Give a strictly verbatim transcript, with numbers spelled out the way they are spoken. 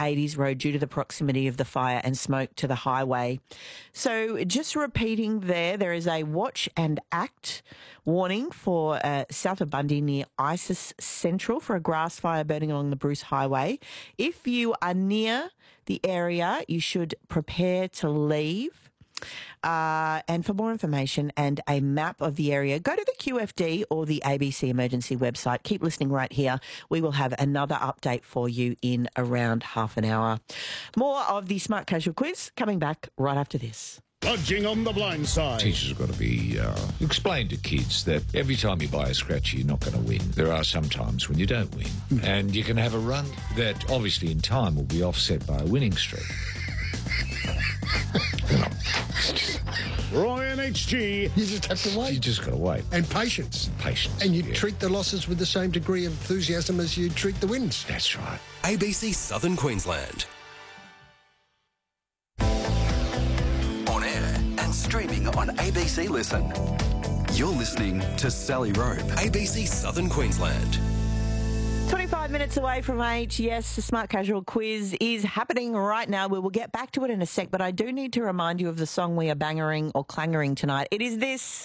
eighties road due to the proximity of the fire and smoke to the highway. So just repeating there, there is a watch and act warning for uh, south of Bundy near Isis Central for a grass fire burning along the Bruce Highway. If you are near the area, you should prepare to leave. Uh, and for more information and a map of the area, go to the Q F D or the A B C Emergency website. Keep listening right here. We will have another update for you in around half an hour. More of the Smart Casual Quiz coming back right after this. Budging on the blind side. Teachers have got to be uh, explain to kids that every time you buy a scratchy, you're not going to win. There are some times when you don't win, and you can have a run that obviously in time will be offset by a winning streak. Roy and H G. You just have to wait. You just got to wait. And patience. Patience. And you yeah. treat the losses with the same degree of enthusiasm as you treat the wins. That's right. A B C Southern Queensland. On air and streaming on A B C Listen. You're listening to Sally Rope. A B C Southern Queensland. twenty-five minutes away from eight. Yes, the Smart Casual Quiz is happening right now. We will get back to it in a sec, but I do need to remind you of the song we are bangering or clangering tonight. It is this.